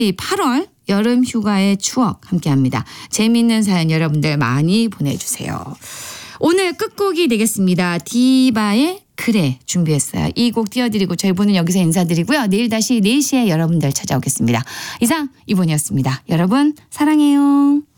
이 8월 여름 휴가의 추억 함께합니다. 재미있는 사연 여러분들 많이 보내주세요. 오늘 끝곡이 되겠습니다. 디바의 그래 준비했어요. 이 곡 띄워드리고 저희 분은 여기서 인사드리고요. 내일 다시 4시에 여러분들 찾아오겠습니다. 이상 이분이었습니다. 여러분 사랑해요.